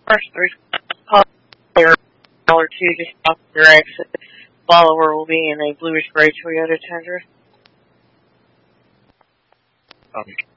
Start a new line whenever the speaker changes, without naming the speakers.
First three or two just off your exit. Follower will be in a bluish gray Toyota Tundra.